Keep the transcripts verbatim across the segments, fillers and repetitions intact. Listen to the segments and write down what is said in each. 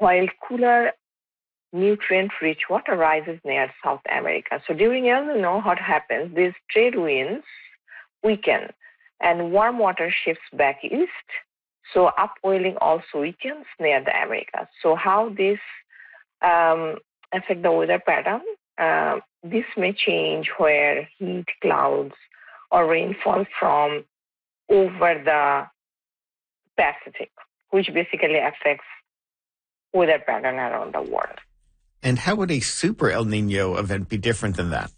while cooler nutrient-rich water rises near South America. So during El Nino, what happens? These trade winds weaken and warm water shifts back east. So upwelling also weakens near the Americas. So how this um, affect the weather pattern? Uh, this may change where heat, clouds, or rainfall from over the Pacific, which basically affects weather pattern around the world. And how would a super El Nino event be different than that?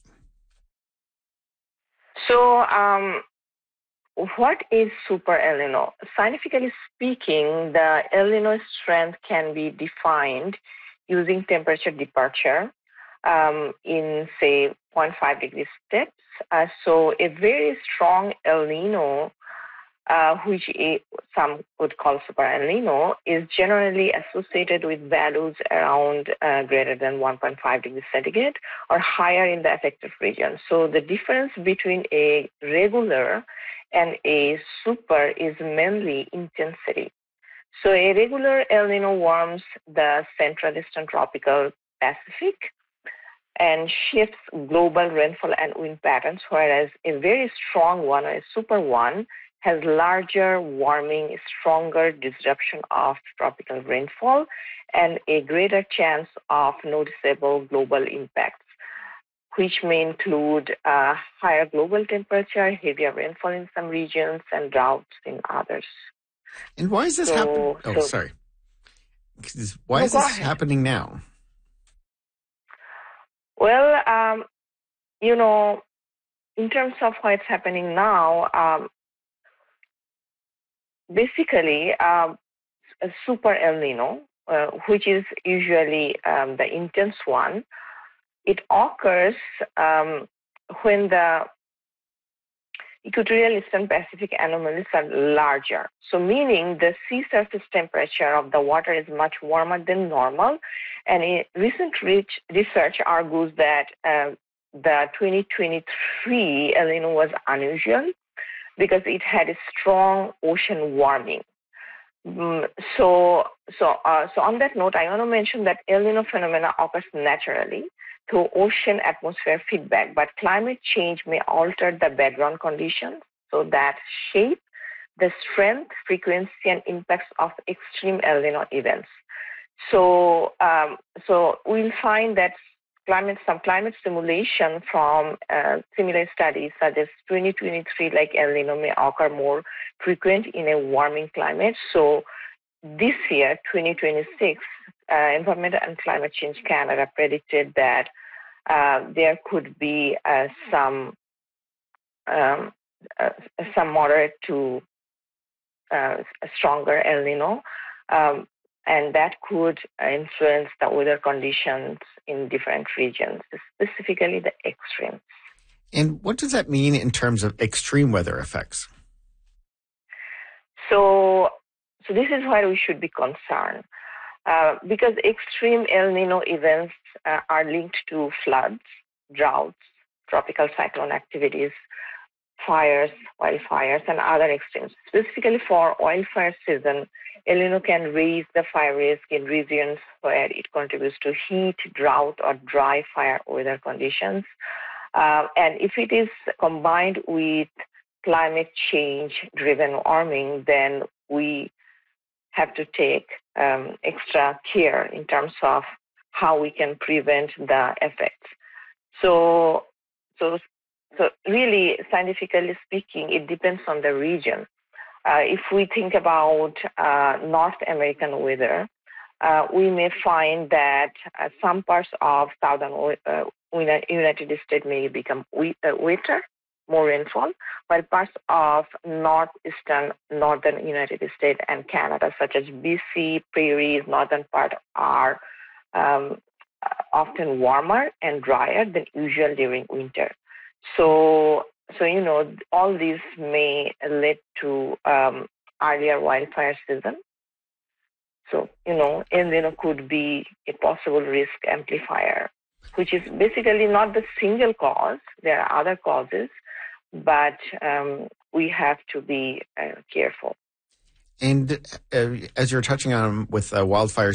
So, um, what is super El Nino? Scientifically speaking, the El Nino strength can be defined using temperature departure um, in, say, zero point five degree steps. Uh, so, a very strong El Nino, uh, which is, some would call super El Nino, is generally associated with values around uh, greater than one point five degrees centigrade or higher in the affected region. So, the difference between a regular and a super is mainly intensity. So a regular El Nino warms the central eastern tropical Pacific and shifts global rainfall and wind patterns, whereas a very strong one, or a super one, has larger warming, stronger disruption of tropical rainfall, and a greater chance of noticeable global impacts, which may include uh, higher global temperature, heavier rainfall in some regions, and droughts in others. And why is this so, happening? Oh, so, sorry. Why no, is this ahead. happening now? Well, um, you know, in terms of why it's happening now, um, basically, um, a super El Nino, uh, which is usually um, the intense one, it occurs um, when the equatorial eastern Pacific anomalies are larger. So meaning the sea surface temperature of the water is much warmer than normal. And a recent research argues that uh, the twenty twenty-three El Nino was unusual because it had a strong ocean warming. Um, so, so, uh, so on that note, I want to mention that El Nino phenomena occurs naturally through ocean atmosphere feedback, but climate change may alter the background conditions so that shape the strength, frequency, and impacts of extreme El Nino events. So, um, so we'll find that climate, some climate simulation from uh, similar studies such as twenty twenty-three, like El Nino, may occur more frequent in a warming climate. So this year, twenty twenty-six, uh, Environment and Climate Change Canada predicted that uh, there could be uh, some um, uh, some moderate to uh, stronger El Nino, um, and that could influence the weather conditions in different regions, specifically the extremes. And what does that mean in terms of extreme weather effects? So, so this is where we should be concerned. Uh, because extreme El Nino events uh, are linked to floods, droughts, tropical cyclone activities, fires, wildfires, and other extremes. Specifically for wildfire season, El Nino can raise the fire risk in regions where it contributes to heat, drought, or dry fire weather conditions. Uh, and if it is combined with climate change-driven warming, then we have to take um, extra care in terms of how we can prevent the effects. So, so, so really, scientifically speaking, it depends on the region. Uh, if we think about uh, North American weather, uh, we may find that uh, some parts of southern uh, United States may become wetter, more rainfall, while parts of northeastern, northern United States and Canada, such as B C, prairies, northern part, are um, often warmer and drier than usual during winter. So, so you know, all these may lead to um, earlier wildfire season. So, you know, El Nino could be a possible risk amplifier, which is basically not the single cause. There are other causes, but um, we have to be uh, careful. And uh, as you're touching on with uh, wildfires